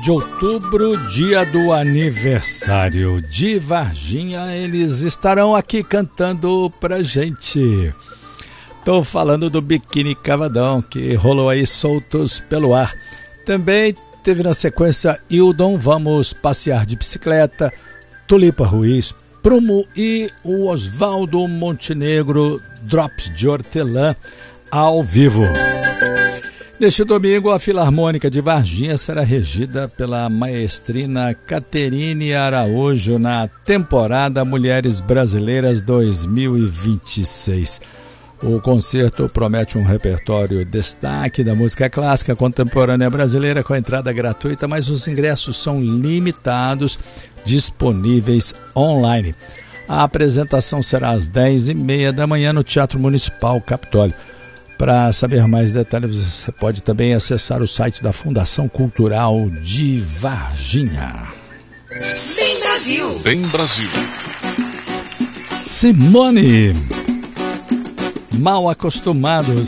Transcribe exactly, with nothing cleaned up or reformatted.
de outubro, dia do aniversário de Varginha, eles estarão aqui cantando pra gente. Tô falando do Biquíni Cavadão, que rolou aí soltos pelo ar. Também teve na sequência Hildon, Vamos Passear de Bicicleta, Tulipa Ruiz, Prumo e o Oswaldo Montenegro, Drops de Hortelã, ao vivo. Neste domingo, a Filarmônica de Varginha será regida pela maestrina Caterine Araújo na temporada Mulheres Brasileiras dois mil e vinte e seis. O concerto promete um repertório destaque da música clássica contemporânea brasileira com entrada gratuita, mas os ingressos são limitados, disponíveis online. A apresentação será às dez e meia da manhã no Teatro Municipal Capitólio. Para saber mais detalhes, você pode também acessar o site da Fundação Cultural de Varginha. Bem Brasil! Bem Brasil! Simone, Mal Acostumados.